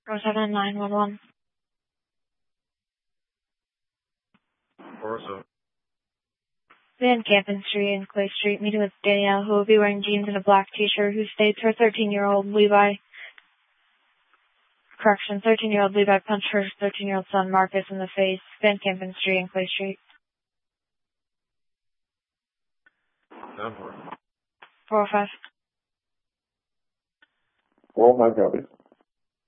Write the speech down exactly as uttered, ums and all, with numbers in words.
four seven nine one one. four seven. Van Campen Street and Clay Street, meeting with Danielle, who will be wearing jeans and a black t-shirt, who states her thirteen-year-old Levi, correction, thirteen-year-old Levi punched her thirteen-year-old son Marcus in the face. Van Campen Street and Clay Street. Seven four. four oh five. four oh five, copy.